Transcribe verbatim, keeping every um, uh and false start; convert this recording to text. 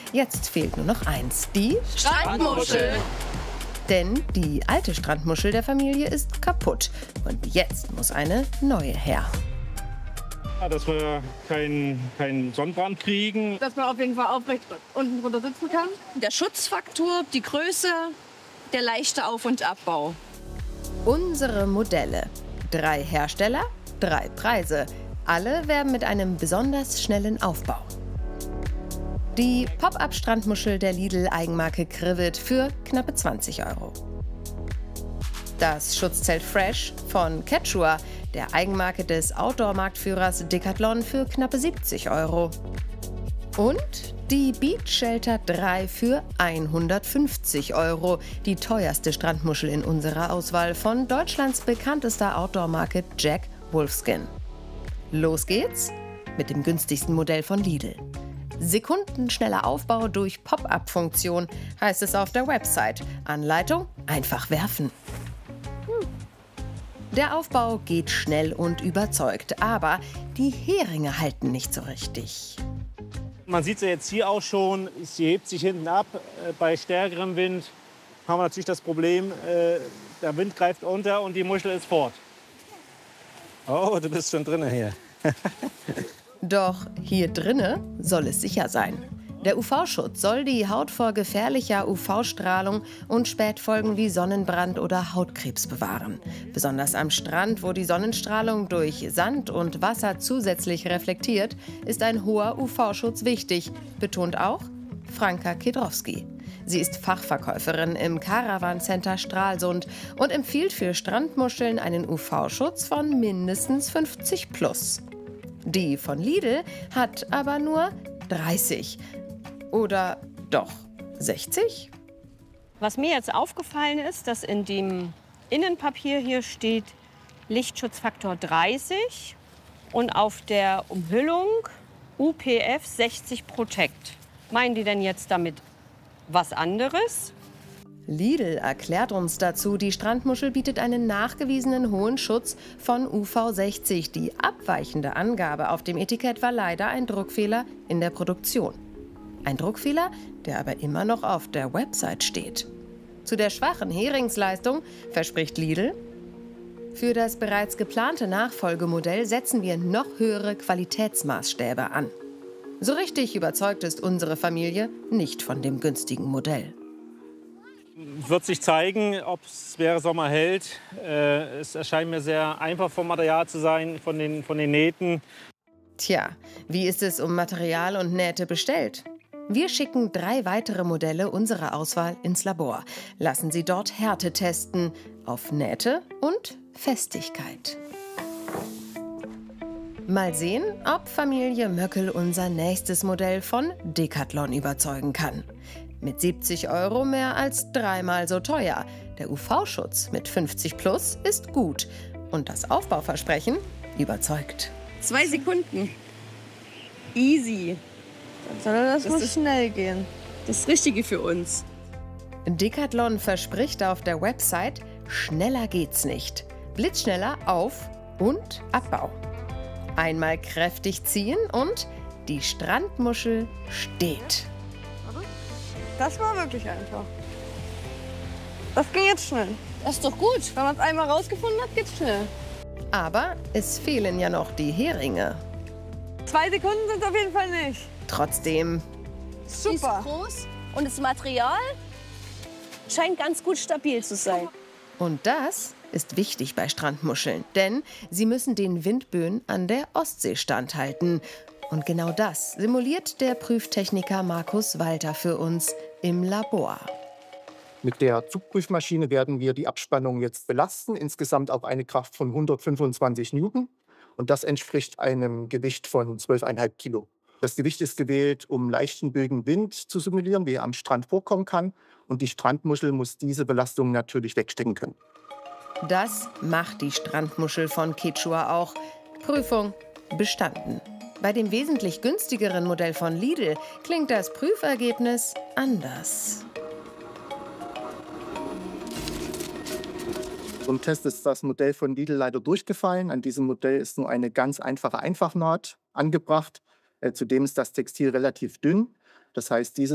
Jetzt fehlt nur noch eins, die Strandmuschel. Denn die alte Strandmuschel der Familie ist kaputt. Und jetzt muss eine neue her. Ja, dass wir keinen kein Sonnenbrand kriegen. Dass man auf jeden Fall aufrecht unten drunter sitzen kann. Der Schutzfaktor, die Größe, der leichte Auf- und Abbau. Unsere Modelle. Drei Hersteller, drei Preise. Alle werben mit einem besonders schnellen Aufbau. Die Pop-up-Strandmuschel der Lidl-Eigenmarke Krivet für knappe zwanzig Euro. Das Schutzzelt Fresh von Quechua, der Eigenmarke des Outdoor-Marktführers Decathlon, für knappe siebzig Euro. Und die Beach Shelter drei für hundertfünfzig Euro, die teuerste Strandmuschel in unserer Auswahl von Deutschlands bekanntester Outdoor-Marke Jack Wolfskin. Los geht's mit dem günstigsten Modell von Lidl. Sekundenschneller Aufbau durch Pop-up-Funktion, heißt es auf der Website. Anleitung: einfach werfen. Der Aufbau geht schnell und überzeugt, aber die Heringe halten nicht so richtig. Man sieht sie jetzt hier auch schon, sie hebt sich hinten ab. Bei stärkerem Wind haben wir natürlich das Problem, der Wind greift unter und die Muschel ist fort. Oh, du bist schon drin hier. Doch hier drinne soll es sicher sein. Der U V-Schutz soll die Haut vor gefährlicher U V-Strahlung und Spätfolgen wie Sonnenbrand oder Hautkrebs bewahren. Besonders am Strand, wo die Sonnenstrahlung durch Sand und Wasser zusätzlich reflektiert, ist ein hoher U V-Schutz wichtig, betont auch Franka Kedrowski. Sie ist Fachverkäuferin im Caravan Center Stralsund und empfiehlt für Strandmuscheln einen U V-Schutz von mindestens fünfzig plus. Die von Lidl hat aber nur dreißig. Oder doch sechzig? Was mir jetzt aufgefallen ist, dass in dem Innenpapier hier steht Lichtschutzfaktor dreißig und auf der Umhüllung U P F sechzig Protect. Meinen die denn jetzt damit was anderes? Lidl erklärt uns dazu, die Strandmuschel bietet einen nachgewiesenen hohen Schutz von U V sechzig. Die abweichende Angabe auf dem Etikett war leider ein Druckfehler in der Produktion. Ein Druckfehler, der aber immer noch auf der Website steht. Zu der schwachen Heringsleistung verspricht Lidl: für das bereits geplante Nachfolgemodell setzen wir noch höhere Qualitätsmaßstäbe an. So richtig überzeugt ist unsere Familie nicht von dem günstigen Modell. Wird sich zeigen, ob es wäre Sommer hält. Äh, es erscheint mir sehr einfach vom Material zu sein, von den, von den Nähten. Tja, wie ist es um Material und Nähte bestellt? Wir schicken drei weitere Modelle unserer Auswahl ins Labor, lassen sie dort Härte testen auf Nähte und Festigkeit. Mal sehen, ob Familie Möckel unser nächstes Modell von Decathlon überzeugen kann. Mit siebzig Euro mehr als dreimal so teuer. Der U V-Schutz mit fünfzig plus ist gut. Und das Aufbauversprechen überzeugt. Zwei Sekunden. Easy. Dann soll das, Das muss ist- schnell gehen. Das Richtige für uns. Decathlon verspricht auf der Website: schneller geht's nicht. Blitzschneller Auf- und Abbau. Einmal kräftig ziehen und die Strandmuschel steht. Das war wirklich einfach. Das ging jetzt schnell. Das ist doch gut. Wenn man es einmal rausgefunden hat, geht's schnell. Aber es fehlen ja noch die Heringe. Zwei Sekunden sind es auf jeden Fall nicht. Trotzdem, Die ist Super. groß und das Material scheint ganz gut stabil zu sein. und das ist wichtig bei Strandmuscheln, denn sie müssen den Windböen an der Ostsee standhalten. Und genau das simuliert der Prüftechniker Markus Walter für uns im Labor. Mit der Zugprüfmaschine werden wir die Abspannung jetzt belasten, insgesamt auf eine Kraft von hundertfünfundzwanzig Newton. Und das entspricht einem Gewicht von zwölf Komma fünf Kilo. Das Gewicht ist gewählt, um leichten böigen Wind zu simulieren, wie er am Strand vorkommen kann. Und die Strandmuschel muss diese Belastung natürlich wegstecken können. Das macht die Strandmuschel von Quechua auch. Prüfung bestanden. Bei dem wesentlich günstigeren Modell von Lidl klingt das Prüfergebnis anders. Zum Test ist das Modell von Lidl leider durchgefallen. An diesem Modell ist nur eine ganz einfache Einfachnaht angebracht. Äh, zudem ist das Textil relativ dünn. Das heißt, dieses